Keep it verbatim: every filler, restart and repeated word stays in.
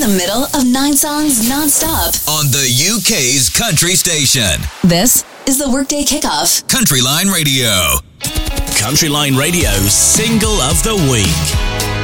the middle of nine songs non-stop. On the U K's country station. This is the Workday Kickoff. Countryline Radio. Countryline Radio's Single of the Week.